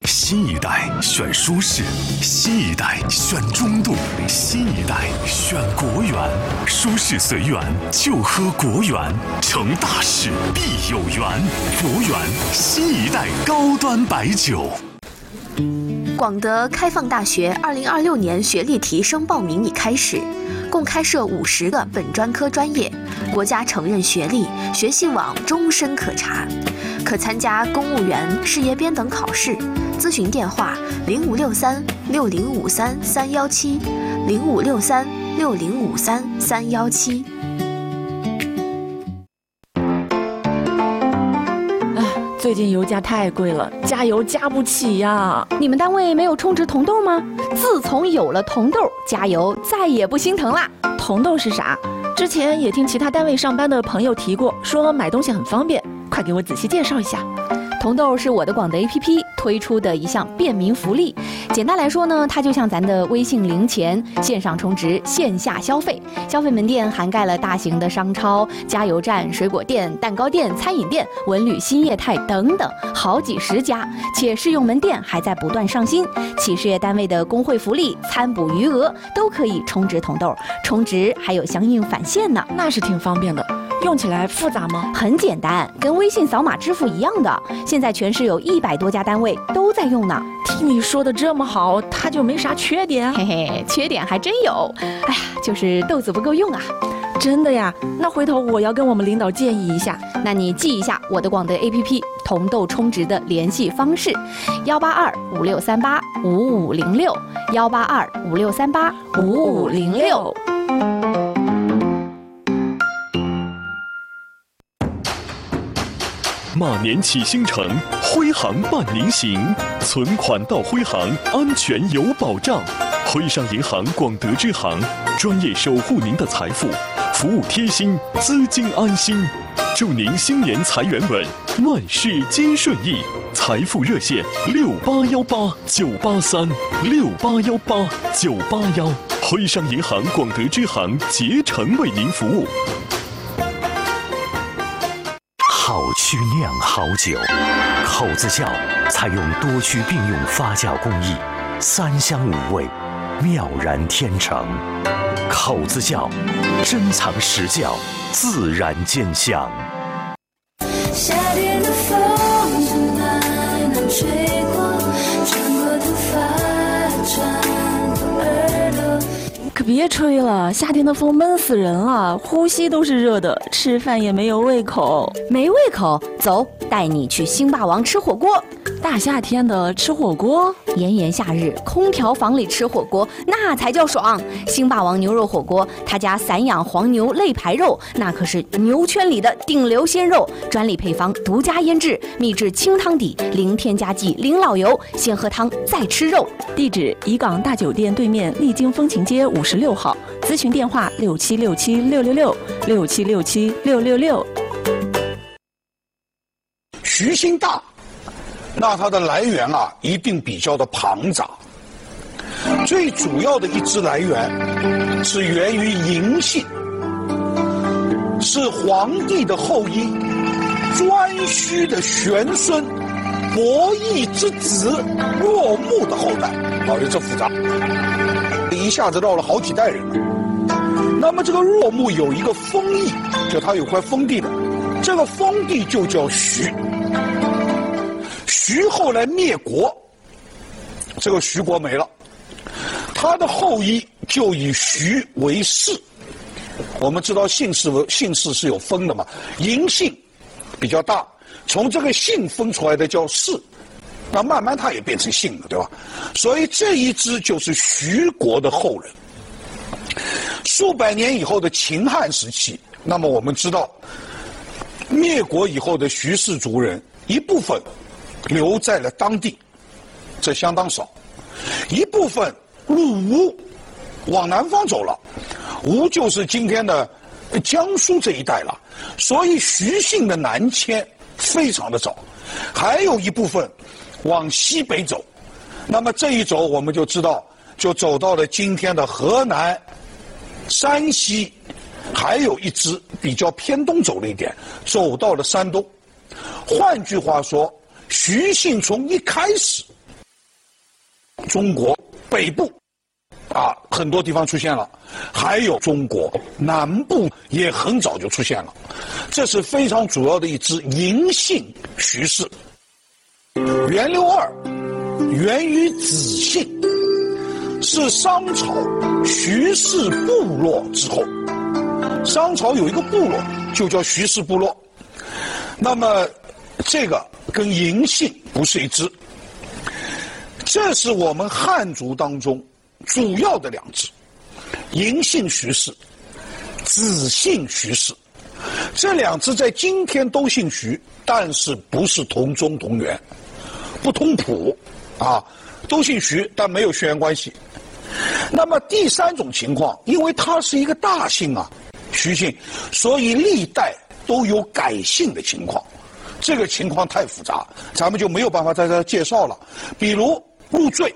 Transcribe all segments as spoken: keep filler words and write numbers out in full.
新一代选舒适，新一代选中度，新一代选国源。舒适随缘，就喝国源，成大事必有缘。国源新一代高端白酒。 广德开放大学二零二六年学历提升报名已开始，共开设五十个本专科专业，国家承认学历，学信网终身可查，可参加公务员、事业编等考试。咨询电话：零五六三六零五三三幺七，零五六三六零五三三幺七。 最近油价太贵了，加油加不起呀！ 你们单位没有充值铜豆吗？自从有了铜豆，加油再也不心疼啦。 铜豆是啥？之前也听其他单位上班的朋友提过，说买东西很方便，快给我仔细介绍一下。 铜豆是我的广德 A P P 推出的一项便民福利。简单来说呢，它就像咱的微信零钱，线上充值，线下消费。消费门店涵盖了大型的商超、加油站、水果店、蛋糕店、餐饮店、文旅新业态等等，好几十家。且试用门店还在不断上新，企事业单位的工会福利、餐补余额都可以充值铜豆，充值还有相应返现呢。 那是挺方便的。用起来复杂吗？ 很简单，跟微信扫码支付一样的。现在全市有一百多家单位都在用呢。 听你说的这么好，它就没啥缺点？ 嘿嘿，缺点还真有。哎呀，就是豆子不够用啊。 真的呀？那回头我要跟我们领导建议一下。 那你记一下我的广德 A P P 铜豆充值的联系方式：幺八二五六三八五五零六，幺八二五六三八五五零六。 马年启星城，徽行伴您行，存款到徽行，安全有保障。徽商银行广德支行，专业守护您的财富，服务贴心，资金安心。祝您新年财源稳，万事皆顺意。财富热线：六八幺八九八三，六八幺八九八幺。徽商银行广德支行竭诚为您服务。好曲酿好酒，口子窖采用多区并用发酵工艺，三香五味，妙然天成。口子窖珍藏实窖，自然兼香。夏天的风从海南吹过，穿过头发，穿过耳朵。 可别吹了，夏天的风闷死人了，呼吸都是热的，吃饭也没有胃口。 没胃口？走，带你去星霸王吃火锅。 大夏天的吃火锅， 炎炎夏日，空调房里吃火锅那才叫爽。星霸王牛肉火锅，他家散养黄牛肋排肉，那可是牛圈里的顶流鲜肉，专利配方，独家腌制，秘制清汤底，零添加剂，零老油，先喝汤再吃肉。 地址：怡港大酒店对面丽晶风情街五十六号，咨询电话：六七六七六六六六七六七六六六。 徐兴大，那它的来源啊，一定比较的庞杂。最主要的一支来源是源于嬴姓，是黄帝的后裔，颛顼的玄孙，伯益之子若木的后代。好，这复杂，一下子绕了好几代人了。那么这个若木有一个封邑，就他有块封地的，这个封地就叫徐。徐后来灭国，这个徐国没了，他的后裔就以徐为氏。我们知道姓氏姓氏是有分的嘛，嬴姓比较大，从这个姓分出来的叫氏，那慢慢他也变成姓了，对吧？所以这一支就是徐国的后人。数百年以后的秦汉时期，那么我们知道，灭国以后的徐氏族人一部分留在了当地，这相当少；一部分入吴，往南方走了。吴就是今天的江苏这一带了，所以徐姓的南迁非常的早。还有一部分往西北走，那么这一走我们就知道，就走到了今天的河南、山西，还有一支比较偏东走了一点，走到了山东。换句话说，徐姓从一开始中国北部啊很多地方出现了，还有中国南部也很早就出现了。这是非常主要的一支嬴姓徐氏。源流二源于子姓，是商朝徐氏部落之后。商朝有一个部落就叫徐氏部落，那么这个跟嬴姓不是一支。这是我们汉族当中主要的两支，嬴姓徐氏、子姓徐氏。这两支在今天都姓徐，但是不是同宗同源，不通谱啊，都姓徐，但没有血缘关系。那么第三种情况，因为它是一个大姓啊，徐姓，所以历代都有改姓的情况。这个情况太复杂，咱们就没有办法在这介绍了。比如入赘，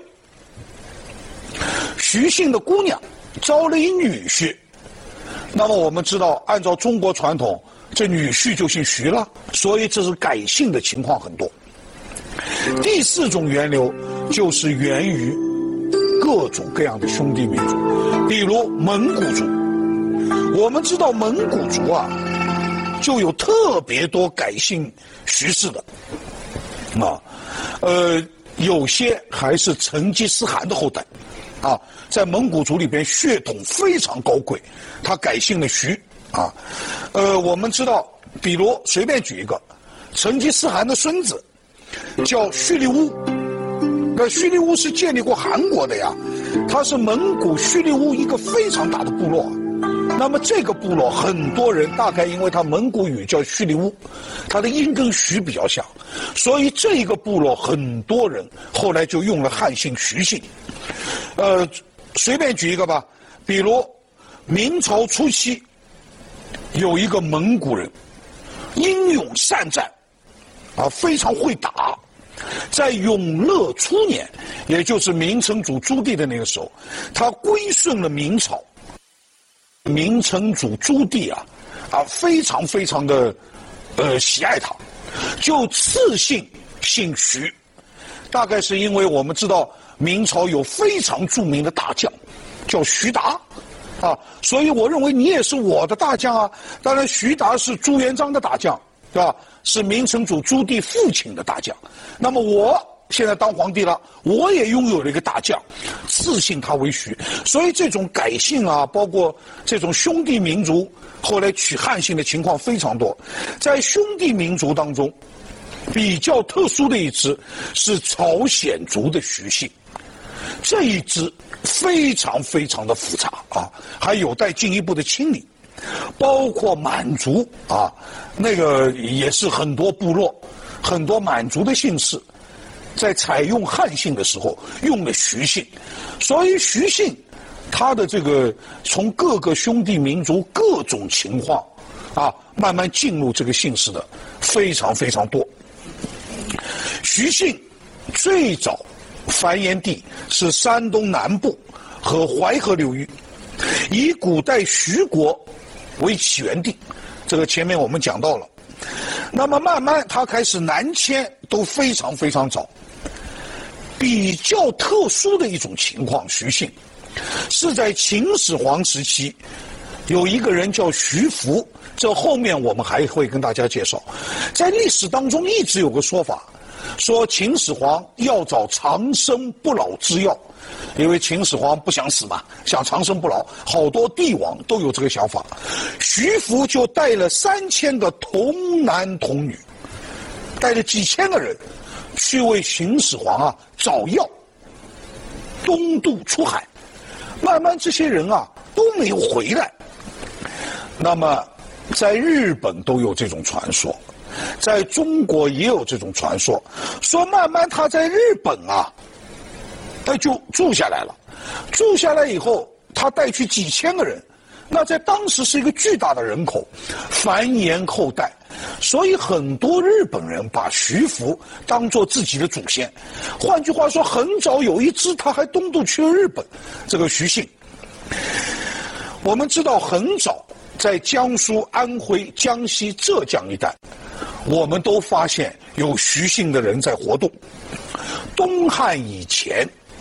徐姓的姑娘招了一女婿，那么我们知道，按照中国传统，这女婿就姓徐了，所以这是改姓的情况很多。第四种源流就是源于各种各样的兄弟民族，比如蒙古族。我们知道蒙古族啊，就有特别多改姓徐氏的，啊，呃，有些还是成吉思汗的后代，啊，在蒙古族里边血统非常高贵，他改姓了徐，啊，呃，我们知道，比如随便举一个，成吉思汗的孙子叫须利乌，那须利乌是建立过韩国的呀，他是蒙古须利乌一个非常大的部落。那么这个部落很多人大概因为他蒙古语叫须利乌，他的音跟徐比较像，所以这一个部落很多人后来就用了汉姓徐姓。呃，随便举一个吧，比如明朝初期有一个蒙古人，英勇善战，啊，非常会打。在永乐初年，也就是明成祖朱棣的那个时候，他归顺了明朝。明成祖朱棣啊，啊，非常非常的，呃，喜爱他，就赐姓姓徐，大概是因为我们知道明朝有非常著名的大将，叫徐达，啊，所以我认为你也是我的大将啊。当然，徐达是朱元璋的大将，对吧？是明成祖朱棣父亲的大将。那么我现在当皇帝了，我也拥有了一个大将，赐姓他为徐。所以这种改姓啊，包括这种兄弟民族后来取汉姓的情况非常多。在兄弟民族当中，比较特殊的一支是朝鲜族的徐姓，这一支非常非常的复杂啊，还有待进一步的清理。包括满族啊，那个也是很多部落，很多满族的姓氏。在采用汉姓的时候用了徐姓，所以徐姓它的这个从各个兄弟民族各种情况啊，慢慢进入这个姓氏的非常非常多。徐姓最早繁衍地是山东南部和淮河流域，以古代徐国为起源地，这个前面我们讲到了。那么慢慢它开始南迁都非常非常早。比较特殊的一种情况，徐姓是在秦始皇时期，有一个人叫徐福，这后面我们还会跟大家介绍。在历史当中一直有个说法，说秦始皇要找长生不老之药，因为秦始皇不想死嘛，想长生不老，好多帝王都有这个想法。徐福就带了三千个童男童女，带了几千个人去为秦始皇啊找药，东渡出海。慢慢这些人啊都没有回来。那么在日本都有这种传说，在中国也有这种传说，说慢慢他在日本啊他就住下来了，住下来以后他带去几千个人，那在当时是一个巨大的人口，繁衍后代，所以很多日本人把徐福当作自己的祖先。换句话说，很早有一支他还东渡去了日本，这个徐姓。我们知道很早在江苏、安徽、江西、浙江一带，我们都发现有徐姓的人在活动。东汉以前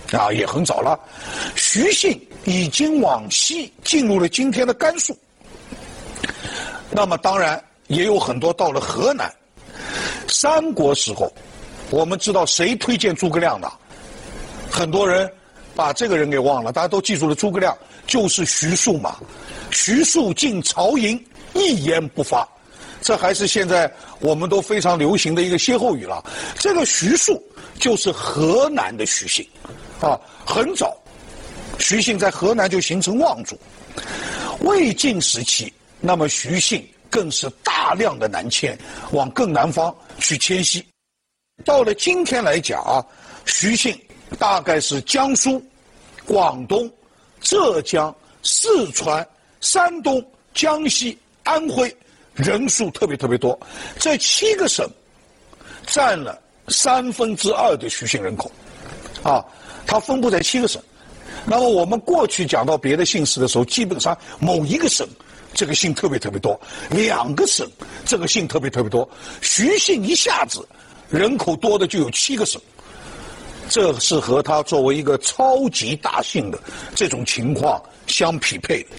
啊，也很早了。徐姓已经往西进入了今天的甘肃。那么当然也有很多到了河南。三国时候，我们知道谁推荐诸葛亮的？很多人把这个人给忘了，大家都记住了，诸葛亮就是徐庶嘛。徐庶进曹营，一言不发，这还是现在我们都非常流行的一个歇后语了。这个徐庶就是河南的徐姓，啊，很早，徐姓在河南就形成望族。魏晋时期，那么徐姓更是大量的南迁，往更南方去迁徙。到了今天来讲啊，徐姓大概是江苏、广东、浙江、四川、山东、江西、安徽，人数特别特别多。这七个省占了三分之二的徐姓人口，啊，它分布在七个省。那么我们过去讲到别的姓氏的时候，基本上某一个省这个姓特别特别多，两个省这个姓特别特别多。徐姓一下子人口多的就有七个省，这是和它作为一个超级大姓的这种情况相匹配的。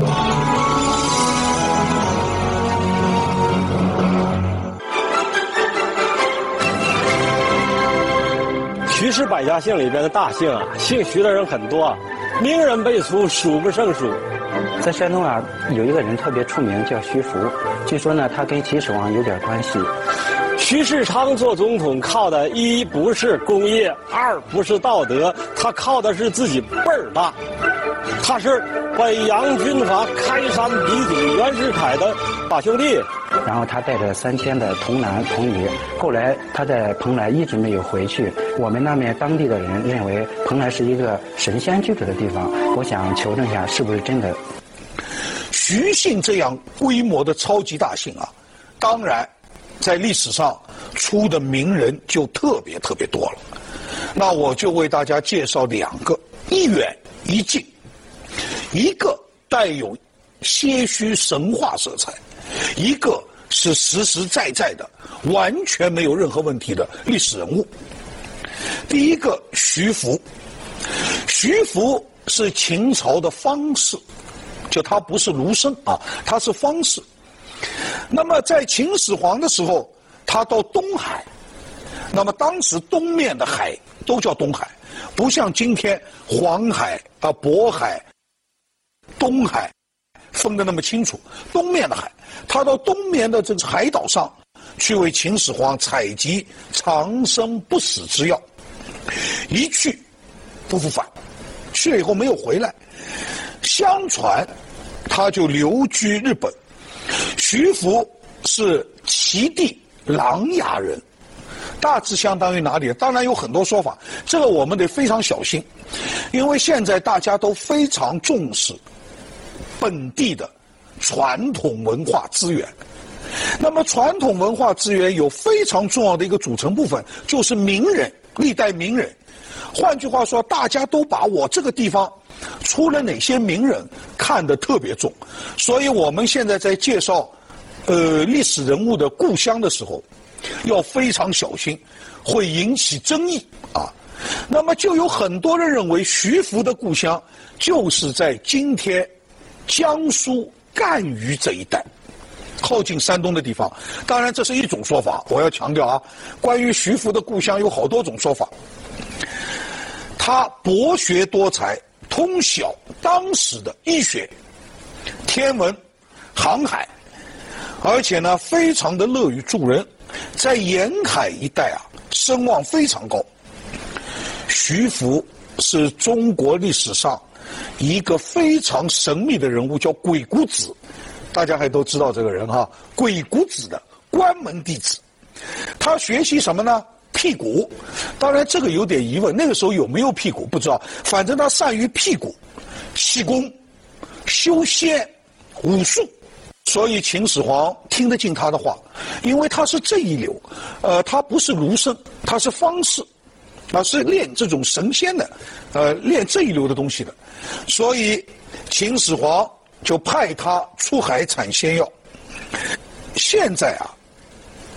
徐氏百家姓里边的大姓啊，姓徐的人很多，名人辈出，数不胜数。 在山东啊，有一个人特别出名，叫徐福。据说呢，他跟秦始皇有点关系。 徐世昌做总统靠的一不是工业，二不是道德，他靠的是自己辈儿大。他是北洋军阀开山鼻祖袁世凯的把兄弟。 然后他带着三千的童男童女，后来他在蓬莱一直没有回去。我们那边当地的人认为蓬莱是一个神仙居住的地方，我想求证一下是不是真的。 徐姓这样规模的超级大姓啊，当然在历史上出的名人就特别特别多了。那我就为大家介绍两个，一远一近，一个带有些许神话色彩，一个是实实在在的完全没有任何问题的历史人物。第一个，徐福。徐福是秦朝的方士，就他不是儒生啊，他是方士。那么在秦始皇的时候，他到东海，那么当时东面的海都叫东海，不像今天黄海啊、渤海、东海分得那么清楚。东面的海，他到东面的这个海岛上去为秦始皇采集长生不死之药，一去不复返，去了以后没有回来。相传他就留居日本。徐福是齐地琅琊人，大致相当于哪里？当然有很多说法，这个我们得非常小心，因为现在大家都非常重视本地的传统文化资源。那么传统文化资源有非常重要的一个组成部分，就是名人，历代名人。换句话说，大家都把我这个地方出了哪些名人看得特别重，所以我们现在在介绍呃历史人物的故乡的时候，要非常小心，会引起争议啊。那么就有很多人认为徐福的故乡就是在今天江苏赣榆这一带，靠近山东的地方。当然这是一种说法，我要强调啊，关于徐福的故乡有好多种说法。他博学多才，通晓当时的医学、天文、航海，而且呢非常的乐于助人，在沿海一带啊声望非常高。徐福是中国历史上一个非常神秘的人物，叫鬼谷子，大家还都知道这个人哈，鬼谷子的关门弟子。他学习什么呢？辟谷。当然这个有点疑问，那个时候有没有辟谷不知道，反正他善于辟谷、气功、修仙、武术，所以秦始皇听得进他的话，因为他是这一流，呃，他不是儒生，他是方士，啊，是练这种神仙的，呃，练这一流的东西的，所以秦始皇就派他出海产仙药。现在啊，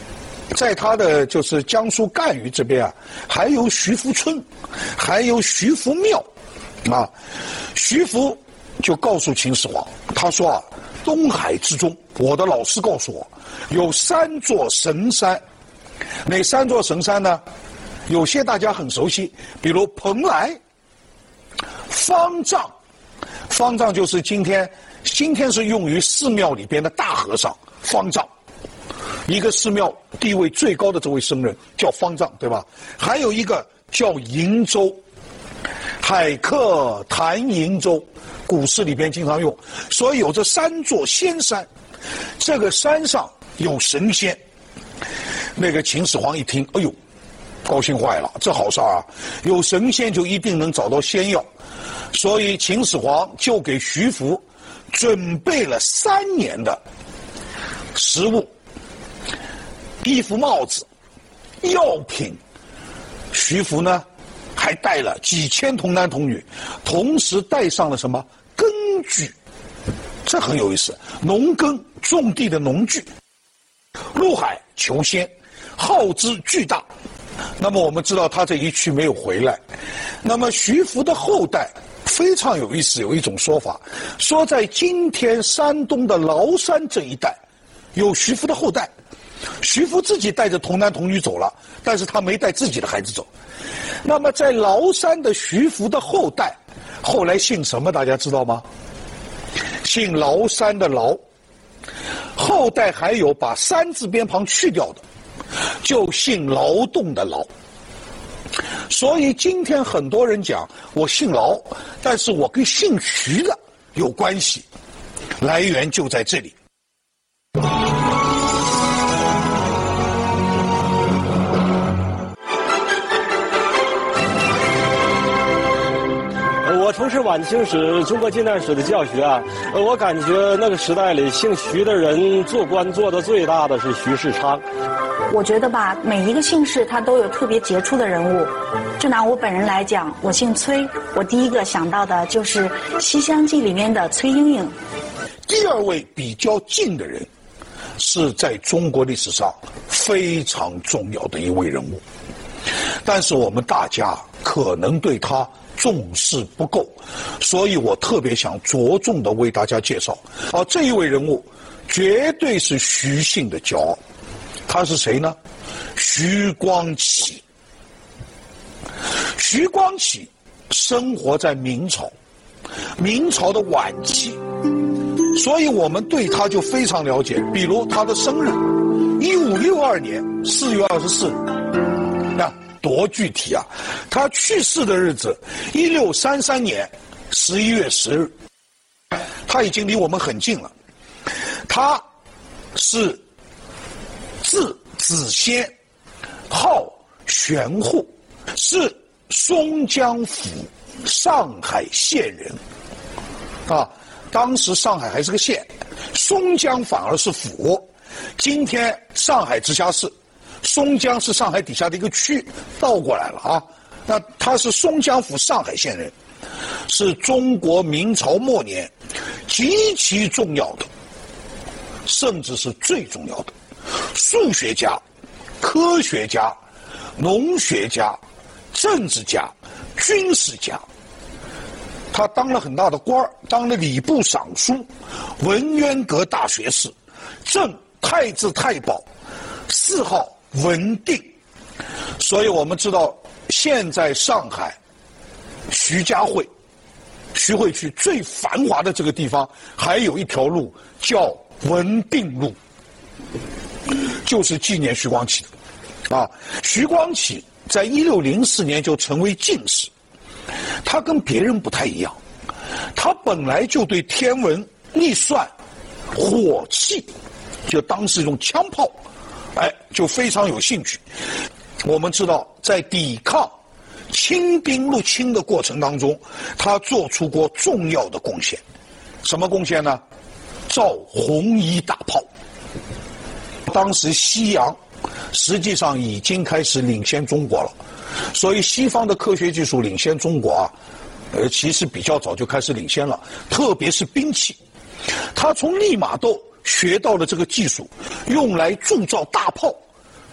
在他的就是江苏赣榆这边啊，还有徐福村，还有徐福庙，啊，徐福就告诉秦始皇，他说啊，东海之中，我的老师告诉我，有三座神山，哪三座神山呢？有些大家很熟悉，比如蓬莱、方丈，方丈就是今天，今天是用于寺庙里边的大和尚，方丈。一个寺庙地位最高的这位僧人叫方丈，对吧？还有一个叫瀛洲，海客谈瀛洲，古诗里边经常用。所以有这三座仙山，这个山上有神仙。那个秦始皇一听，哎呦，高兴坏了，这好事啊！有神仙就一定能找到仙药，所以秦始皇就给徐福准备了三年的食物。衣服、帽子、药品，徐福呢还带了几千童男童女，同时带上了什么耕具，这很有意思，农耕种地的农具。入海求仙，耗资巨大。那么我们知道他这一去没有回来。那么徐福的后代非常有意思，有一种说法，说在今天山东的崂山这一带，有徐福的后代。徐福自己带着童男童女走了，但是他没带自己的孩子走。那么在崂山的徐福的后代，后来姓什么？大家知道吗？姓崂山的崂。后代还有把山字边旁去掉的，就姓劳动的劳。所以今天很多人讲我姓劳，但是我跟姓徐的有关系，来源就在这里。 我从事晚清史、中国近代史的教学啊，我感觉那个时代里姓徐的人做官做的最大的是徐世昌。 我觉得吧，每一个姓氏他都有特别杰出的人物。就拿我本人来讲，我姓崔，我第一个想到的就是《西厢记》里面的崔莺莺。 第二位比较近的人，是在中国历史上非常重要的一位人物，但是我们大家可能对他重视不够，所以我特别想着重的为大家介绍。而这一位人物绝对是徐姓的骄傲，他是谁呢？徐光启。徐光启生活在明朝，明朝的晚期，所以我们对他就非常了解。比如他的生日，一五六二年四月二十四日，那多具体啊！他去世的日子，一六三三年十一月十日，他已经离我们很近了。他是字子仙，号玄户，是松江府上海县人。啊，当时上海还是个县，松江反而是府。今天上海直辖市，松江是上海底下的一个区，倒过来了啊。那他是松江府上海县人，是中国明朝末年极其重要的，甚至是最重要的数学家、科学家、农学家、政治家、军事家。他当了很大的官儿，当了礼部尚书、文渊阁大学士、正太子太保，谥号文定。所以我们知道，现在上海徐家汇、徐汇区最繁华的这个地方，还有一条路叫文定路，就是纪念徐光启的。啊，徐光启在一六零四年就成为进士。他跟别人不太一样，他本来就对天文、历算、火器，就当时用枪炮，哎，就非常有兴趣。我们知道，在抵抗清兵入侵的过程当中，他做出过重要的贡献。什么贡献呢？造红衣大炮。当时西洋实际上已经开始领先中国了。所以西方的科学技术领先中国啊，呃，其实比较早就开始领先了，特别是兵器。他从利玛窦学到了这个技术，用来铸造大炮，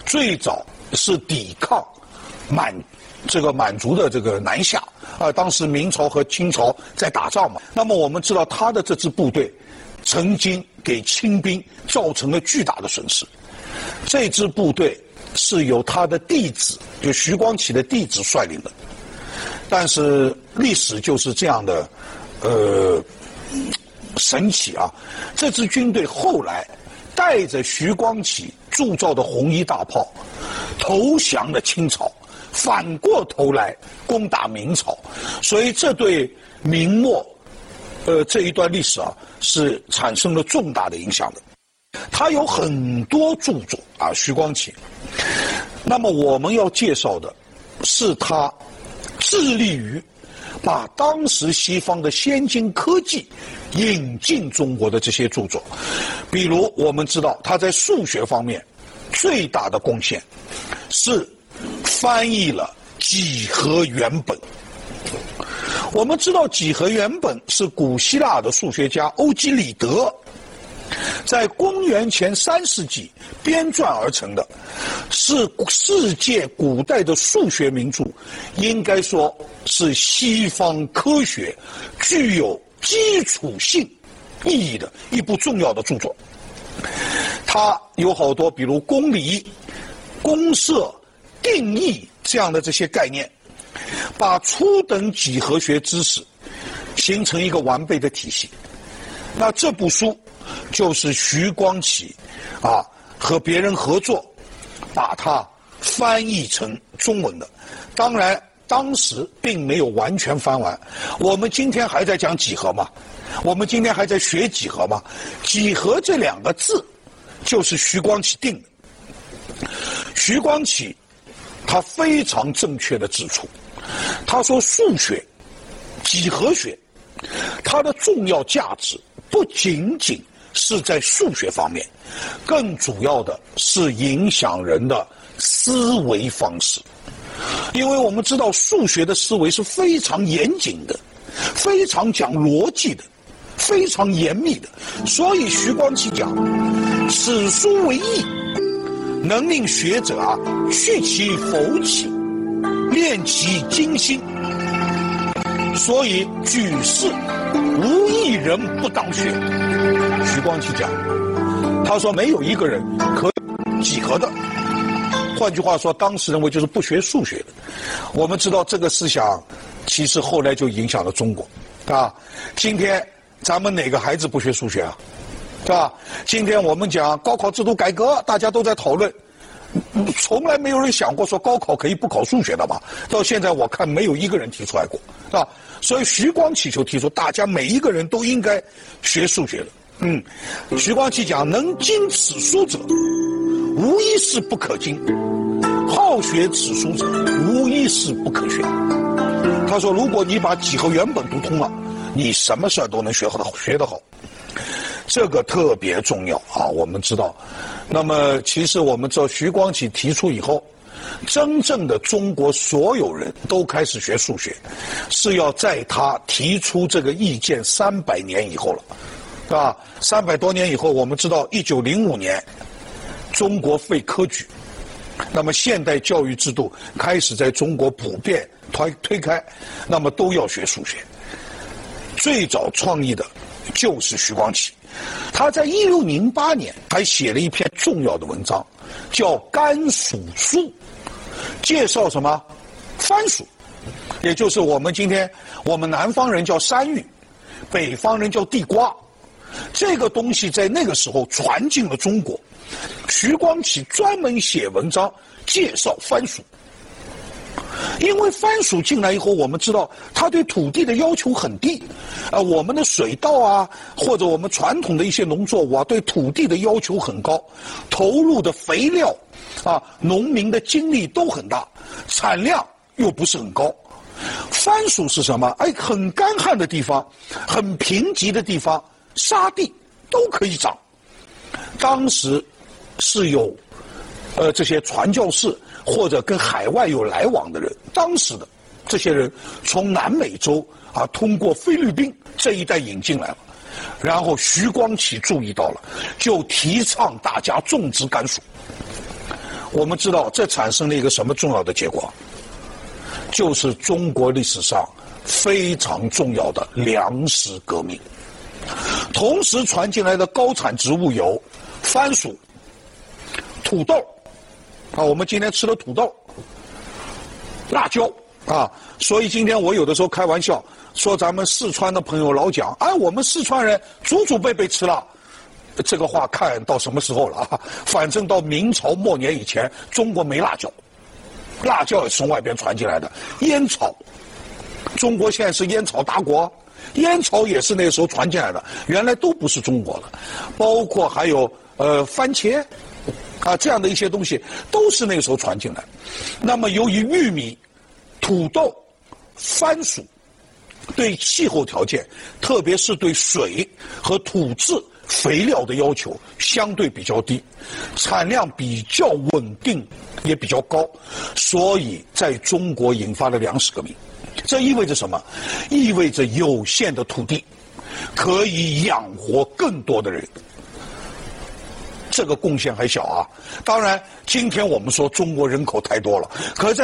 最早是抵抗满这个满族的这个南下啊，当时明朝和清朝在打仗嘛。那么我们知道他的这支部队曾经给清兵造成了巨大的损失。这支部队是由他的弟子，就徐光启的弟子率领的。但是历史就是这样的，呃，神奇啊！这支军队后来带着徐光启铸造的红衣大炮，投降了清朝，反过头来攻打明朝，所以这对明末，呃这一段历史啊是产生了重大的影响的。他有很多著作啊，徐光启。那么我们要介绍的是他致力于把当时西方的先进科技引进中国的这些著作，比如我们知道他在数学方面最大的贡献是翻译了几何原本。我们知道几何原本是古希腊的数学家欧几里得在公元前三世纪编撰而成的，是世界古代的数学名著，应该说是西方科学具有基础性意义的一部重要的著作。它有好多比如公理、公设、定义这样的这些概念，把初等几何学知识形成一个完备的体系。那这部书就是徐光启啊和别人合作把它翻译成中文的。当然当时并没有完全翻完，我们今天还在讲几何嘛，我们今天还在学几何嘛，几何这两个字就是徐光启定的。徐光启他非常正确地指出，他说数学几何学它的重要价值不仅仅是在数学方面，更主要的是影响人的思维方式。因为我们知道数学的思维是非常严谨的，非常讲逻辑的，非常严密的，所以徐光启讲此书为义，能令学者啊去其否起，练其精心，所以举世无一人不当学。徐光启讲，他说没有一个人可以几何的，换句话说，当时认为就是不学数学的。我们知道这个思想其实后来就影响了中国啊。今天咱们哪个孩子不学数学啊，是吧？今天我们讲高考制度改革，大家都在讨论，从来没有人想过说高考可以不考数学的吧？到现在我看没有一个人提出来过，是吧？所以徐光启就提出，大家每一个人都应该学数学的。嗯，徐光启讲，能经此书者，无一事不可经；好学此书者，无一事不可学。他说，如果你把几何原本读通了，你什么事儿都能学好，学得好。这个特别重要啊！我们知道，那么其实我们知道，徐光启提出以后，真正的中国所有人都开始学数学，是要在他提出这个意见三百年以后了。是吧？三百多年以后，我们知道，一九零五年，中国废科举，那么现代教育制度开始在中国普遍推推开，那么都要学数学。最早创意的就是徐光启，他在一六零八年还写了一篇重要的文章，叫《甘薯书》，介绍什么？番薯，也就是我们今天我们南方人叫山芋，北方人叫地瓜。这个东西在那个时候传进了中国，徐光启专门写文章介绍番薯。因为番薯进来以后，我们知道它对土地的要求很低，呃，我们的水稻啊，或者我们传统的一些农作物啊，对土地的要求很高，投入的肥料啊，农民的精力都很大，产量又不是很高。番薯是什么？哎，很干旱的地方，很贫瘠的地方，沙地都可以长。当时是有呃这些传教士或者跟海外有来往的人，当时的这些人从南美洲啊通过菲律宾这一带引进来了，然后徐光启注意到了，就提倡大家种植甘薯。 我们知道这产生了一个什么重要的结果，就是中国历史上非常重要的粮食革命。同时传进来的高产植物有番薯、土豆，啊，我们今天吃的土豆、辣椒啊，所以今天我有的时候开玩笑说，咱们四川的朋友老讲，哎，我们四川人祖祖辈辈吃辣。这个话看到什么时候了啊？反正到明朝末年以前，中国没辣椒，辣椒也是从外边传进来的。烟草，中国现在是烟草大国，烟草也是那个时候传进来的，原来都不是中国的。包括还有呃番茄啊这样的一些东西，都是那个时候传进来。那么由于玉米、土豆、番薯对气候条件，特别是对水和土质肥料的要求相对比较低，产量比较稳定，也比较高，所以在中国引发了粮食革命。这意味着什么？意味着有限的土地可以养活更多的人。这个贡献还小啊。当然，今天我们说中国人口太多了，可是在